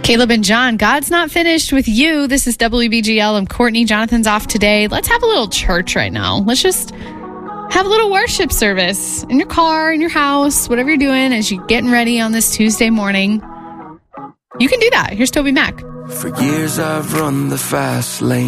Caleb and John, God's not finished with you. This is WBGL. I'm Courtney. Jonathan's off today. Let's have a little church right now. Let's just have a little worship service in your car, in your house, whatever you're doing as you're getting ready on this Tuesday morning. You can do that. Here's Toby Mac. For years I've run the fast lane.